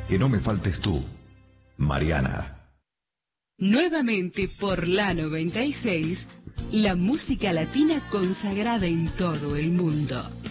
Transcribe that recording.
Que no me faltes tú, Mariana. Nuevamente por la 96, la música latina consagrada en todo el mundo.